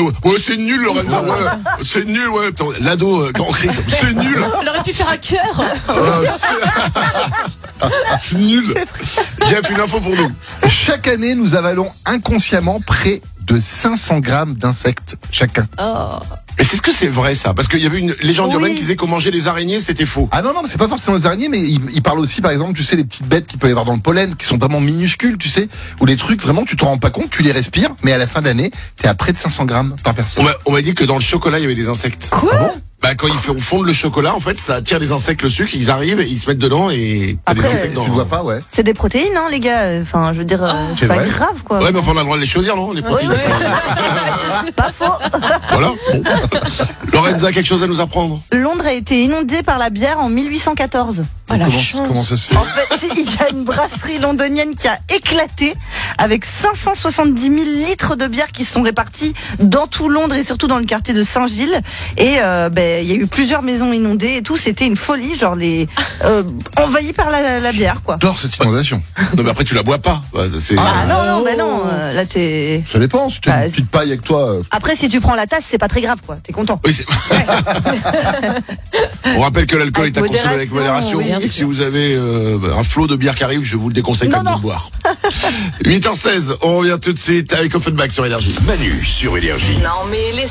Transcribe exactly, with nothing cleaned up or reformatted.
ouais, ouais, c'est nul, Lorenza, ouais, c'est nul, ouais. Putain, l'ado, euh, quand on crie, c'est nul. Elle aurait pu faire un cœur. Euh, c'est... c'est nul. Jeff, une info pour nous. Chaque année, nous avalons inconsciemment près de cinq cents grammes d'insectes chacun. Oh. Mais c'est ce que c'est vrai, ça? Parce qu'il y avait une légende Oui. urbaine qui disait qu'on mangeait les araignées, c'était faux. Ah non, non, mais c'est pas forcément les araignées, mais il, il parle aussi, par exemple, tu sais, les petites bêtes qu'il peut y avoir dans le pollen, qui sont vraiment minuscules, tu sais, ou les trucs, vraiment, tu te rends pas compte, tu les respires, mais à la fin d'année, t'es à près de cinq cents grammes par personne. On m'a, on m'a dit que dans le chocolat, il y avait des insectes. Quoi? Ah bon? Bah, quand ils font fondre le chocolat, en fait, ça attire les insectes, le sucre, ils arrivent, ils se mettent dedans et t'as des Après, insectes dans. Tu le vois pas, ouais. C'est des protéines, hein, les gars. Enfin, je veux dire, euh, c'est c'est pas vrai. grave, quoi. Ouais, mais enfin, on a le droit de les choisir, non? Les protéines. Pas faux. Voilà. Bon. Lorenza, quelque chose à nous apprendre? Londres a été inondée par la bière en mille huit cent quatorze. Oh, la comment, chance. comment ça se fait? En fait, il y a une brasserie londonienne qui a éclaté avec cinq cent soixante-dix mille litres de bière qui se sont répartis dans tout Londres et surtout dans le quartier de Saint-Gilles. Et euh, ben, il y a eu plusieurs maisons inondées et tout. C'était une folie, genre les euh, envahis par la, la bière, quoi. J'adore cette inondation. Non, mais après, tu la bois pas. Ouais, c'est... Ah non, non, Oh. ben non. euh, là, t'es. Ça dépend, si t'as Bah, une petite paille avec toi. euh, Après, si tu prends la tasse, c'est pas très grave, quoi. T'es content. Oui, c'est... On rappelle que l'alcool Avec est à consommer avec modération. modération, oui, bien Et si sûr. vous avez euh, un flot de bière qui arrive, je vous le déconseille Non, comme de non. le boire. huit heures seize, on revient tout de suite avec Offenbach sur Énergie. Manu sur Énergie. Non mais les